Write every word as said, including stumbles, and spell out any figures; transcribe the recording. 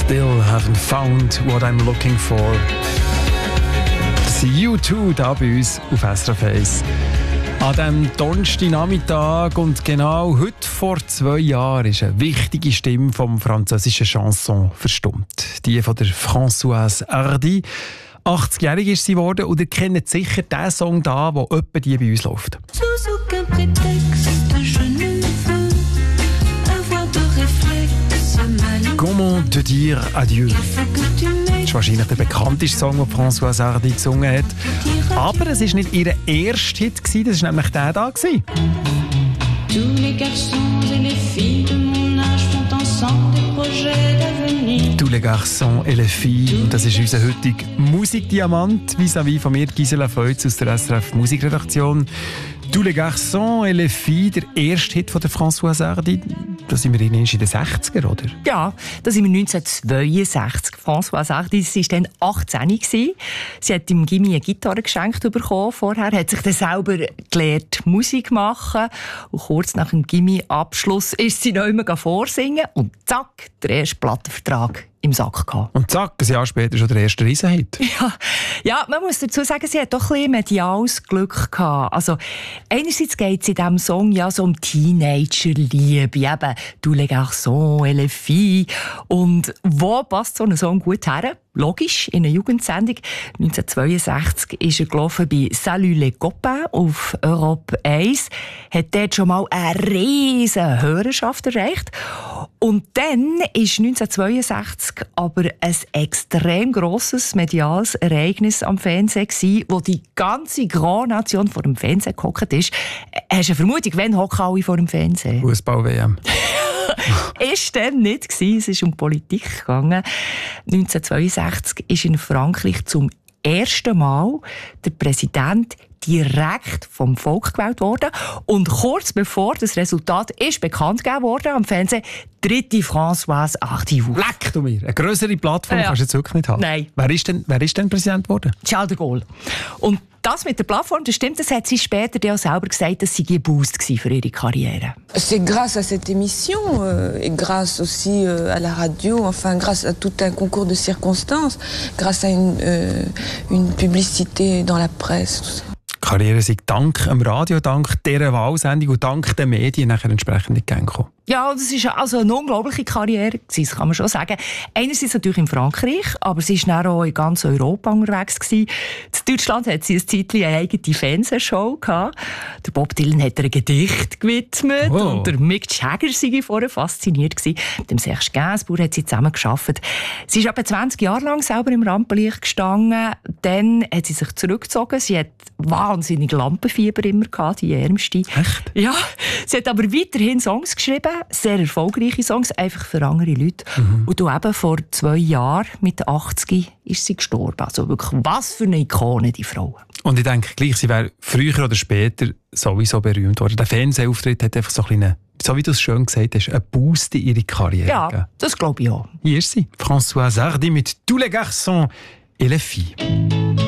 Still haven't found what I'm looking for. Das sind U zwei da bei uns auf S R F eins. An diesem Donnerstagnachmittag und genau heute vor zwei Jahren ist eine wichtige Stimme vom französischen Chanson verstummt. Die von der Françoise Hardy. achtzigjährig ist sie geworden und ihr kennt sicher den Song da, der etwa die bei uns läuft. Sous aucun prétexte, je ne veux avoir de réflexe mal. Comment te dire adieu? Das ist wahrscheinlich der bekannteste Song, den Françoise Hardy gesungen hat. Aber es war nicht ihr erster Hit, das war nämlich der da. Tous les garçons et les filles de mon âge font ensemble des projets d'avenir. Tous les garçons et les filles. Und das ist unser heutiger Musikdiamant, vis-à-vis von mir, Gisela Feutz aus der S R F Musikredaktion. Tous les garçons et les filles, der erste Hit von der Françoise Hardy. Da sind wir in den sechziger, oder? Ja, da sind wir neunzehnhundertzweiundsechzig. Françoise Hardy, sie war dann achtzehn. Sie hat im Gimmi eine Gitarre geschenkt bekommen vorher, hat sich dann selber gelernt, Musik machen. Und kurz nach dem Gimmi-Abschluss ist sie noch immer vorsingen und zack, der erste Plattenvertrag im Sack gehabt. Und zack, ein Jahr später schon der erste Riesenhit. Ja, ja, man muss dazu sagen, sie hat doch ein bisschen mediales Glück gehabt. Also, einerseits geht es in diesem Song ja so um Teenager-Liebe, eben «Tous les garçons et les filles». Und wo passt so ein Song gut her? Logisch, in einer Jugendsendung. neunzehnhundertzweiundsechzig ist er gelaufen bei «Salut les copains» auf Europe eins. Hat dort schon mal eine riesige Hörerschaft erreicht. Und dann ist neunzehnhundertzweiundsechzig aber ein extrem grosses mediales Ereignis am Fernsehen gewesen, wo die ganze Grand Nation vor dem Fernsehen gehockt ist. Hast du eine Vermutung, wann hocken alle vor dem Fernsehen? Fußball-W M. Ist dann nicht gewesen. Es ist um Politik gegangen. neunzehnhundertzweiundsechzig ist in Frankreich zum ersten Mal der Präsident direkt vom Volk gewählt worden. Und kurz bevor das Resultat ist bekannt gegeben wurde am Fernsehen, dritte Françoise Hardy auf. Leck du mir! Eine grössere Plattform Ja. kannst du jetzt wirklich nicht haben. Nein. Wer ist denn, wer ist denn Präsident geworden? Charles de Gaulle. Und das mit der Plattform, das stimmt, das hat sie später auch selber gesagt, dass sie ein Boost war für ihre Karriere. C'est grâce à cette émission euh, et grâce aussi euh, à la radio, enfin grâce à tout un concours de circonstances, grâce à une, euh, une publicité dans la presse, tout ça. Die Karriere sei dank dem Radio, dank dieser Wahlsendung und dank den Medien nachher entsprechend in die Gänge gekommen. Ja, das war also eine unglaubliche Karriere, das kann man schon sagen. Einerseits natürlich in Frankreich, aber sie war dann auch in ganz Europa unterwegs gewesen. In Deutschland hat sie ein Zeitchen eine eigene Fernsehshow gehabt. Der Bob Dylan hat ihr ein Gedicht gewidmet Oh. und der Mick Jagger war vorher fasziniert gewesen. Mit dem Serge Gainsbourg hat sie zusammen gearbeitet. Sie ist etwa zwanzig Jahre lang selber im Rampenlicht gestanden. Dann hat sie sich zurückgezogen. Sie hat wahnsinnig Lampenfieber immer gehabt, die ärmste. Echt? Ja, sie hat aber weiterhin Songs geschrieben, sehr erfolgreiche Songs, einfach für andere Leute. Mhm. Und du eben vor zwei Jahren, mit achtzig, ist sie gestorben. Also wirklich, was für eine Ikone, die Frau. Und ich denke gleich, sie wäre früher oder später sowieso berühmt worden. Der Fernsehauftritt hat einfach so ein bisschen, so wie du es schön gesagt hast, einen Boost in ihre Karriere Ja, gegeben. das glaube ich auch. Hier ist sie, Françoise Hardy mit «Tous les garçons et les filles».